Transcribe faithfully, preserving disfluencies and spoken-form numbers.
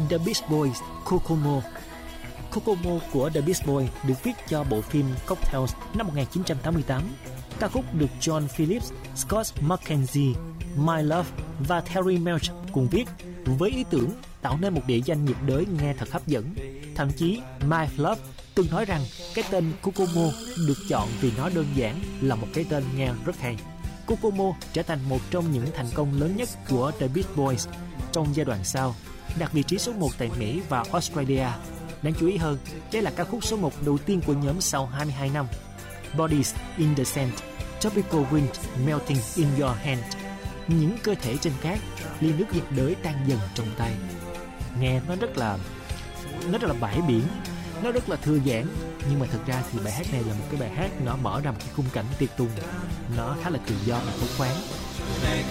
The Beach Boys, Kokomo. Kokomo của The Beach Boys được viết cho bộ phim Cocktails năm một nghìn chín trăm tám mươi tám. Ca khúc được John Phillips, Scott McKenzie, My Love và Terry Melch cùng viết, với ý tưởng tạo nên một địa danh nhiệt đới nghe thật hấp dẫn. Thậm chí My Love từng nói rằng cái tên Kokomo được chọn vì nó đơn giản là một cái tên nghe rất hay. Kokomo trở thành một trong những thành công lớn nhất của The Beach Boys trong giai đoạn sau, đạt vị trí số một tại Mỹ và Australia. Đáng chú ý hơn, đây là ca khúc số một đầu tiên của nhóm sau hai mươi hai năm. Bodies in the Sand, Tropical Wind Melting in Your Hand. Những cơ thể trên cát, ly nước nhiệt đới tan dần trong tay. Nghe nó rất là nó rất là bãi biển, nó rất là thư giãn, nhưng mà thực ra thì bài hát này là một cái bài hát nó mở ra một cái khung cảnh tiệc tùng, nó khá là tự do và phóng khoáng.